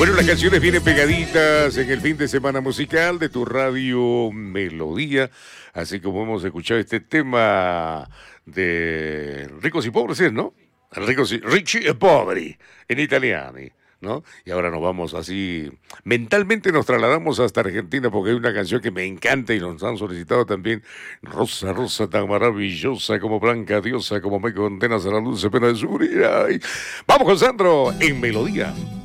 Bueno, las canciones vienen pegaditas en el fin de semana musical de tu radio Melodía, así como hemos escuchado este tema de Ricos y Pobres, ¿es, no? Ricci e Poveri, en italiano, ¿no? Y ahora nos vamos así, mentalmente nos trasladamos hasta Argentina porque hay una canción que me encanta y nos han solicitado también. Rosa, rosa tan maravillosa como blanca diosa, como me condenas a la dulce pena de su vida. Vamos con Sandro en Melodía.